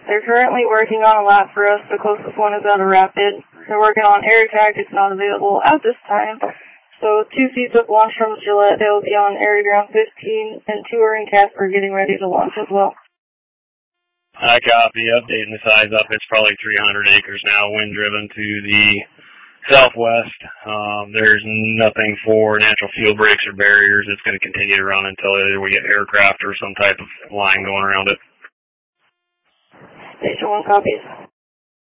They're currently working on a lap for us. The closest one is at a rapid. They're working on air attack. It's not available at this time. So 2 seats have launched from Gillette. They'll be on area ground 15, and 2 are in Casper getting ready to launch as well. I copy. Updating the size up. It's probably 300 acres now, wind driven to the southwest. There's nothing for natural fuel breaks or barriers. It's going to continue to run until either we get aircraft or some type of line going around it. Station 1 copies.